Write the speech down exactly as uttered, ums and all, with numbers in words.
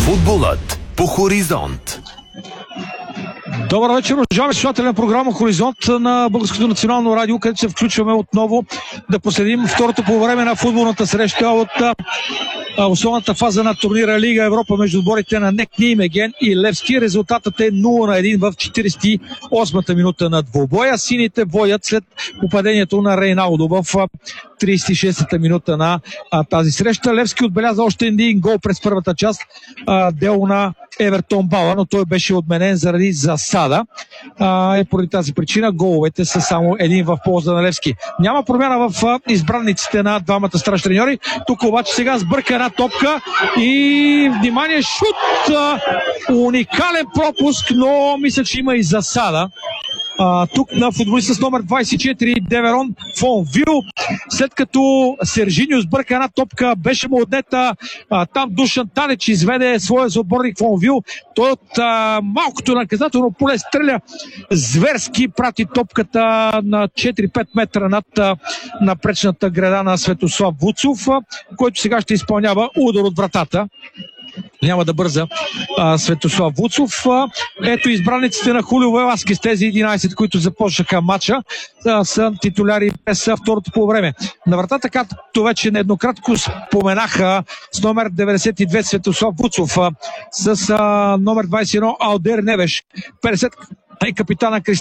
Футболът по Хоризонт. Добър вечер, уважаеми слушатели на програма Хоризонт на Българското национално радио, където се включваме отново да последим второто по време на футболната среща от а, основната фаза на турнира Лига Европа между отборите на НЕК Нимеген и Левски. Резултатът е нула на един в четиридесет и осмата минута на двубоя. Сините водят след попадението на Рейналдо в тридесет и шестата минута на а, тази среща. Левски отбеляза още един гол през първата част, а, дело на Евертон Бала, но той беше отменен заради засада. А, е поради тази причина головете са само един в полза на Левски. Няма промяна в а, избранниците на двамата страж треньори. Тук обаче сега сбърка една топка и внимание, шут! А, уникален пропуск, но мисля, че има и засада. А, тук на футболиста с номер двадесет и четири Деверон Фонвил, след като Сержиньо сбърка една топка, беше му отнета. А, там Душан Танич изведе своя съотборник Фонвил. Той от а, малкото наказателно поле стреля зверски, прати топката на четири-пет метра над а, напречната града на Светослав Вуцов, а, който сега ще изпълнява удар от вратата. Няма да бърза а, Светослав Вуцов. А, ето избраниците на Хулио Веласкес, тези единадесет, които започнаха матча, а, са титуляри през второто по време. На вратата, както вече нееднократно споменаха, с номер деветдесет и две Светослав Вуцов, а, с а, номер двадесет и едно Алдер Невеш, петдесет и капитана Кристиан